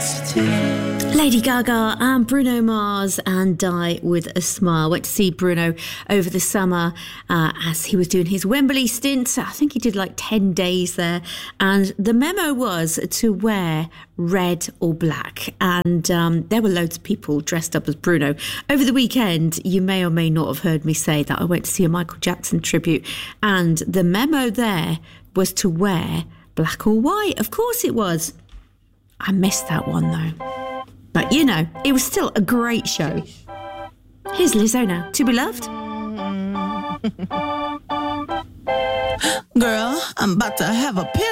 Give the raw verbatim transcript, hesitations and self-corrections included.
Lady Gaga and Bruno Mars and Die With A Smile. Went to see Bruno over the summer uh, as he was doing his Wembley stint. I think he did like ten days there. And the memo was to wear red or black. And um, there were loads of people dressed up as Bruno. Over the weekend, you may or may not have heard me say that I went to see a Michael Jackson tribute. And the memo there was to wear black or white. Of course it was. I missed that one though. But, you know, it was still a great show. Here's Lizzo now. To Be Loved. Girl, I'm about to have a pill.